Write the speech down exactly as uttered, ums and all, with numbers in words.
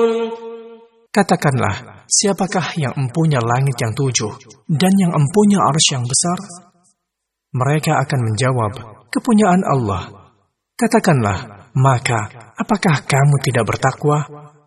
Katakanlah, siapakah yang empunya langit yang tujuh dan yang empunya arsy yang besar? Mereka akan menjawab, kepunyaan Allah. Katakanlah, maka apakah kamu tidak bertakwa?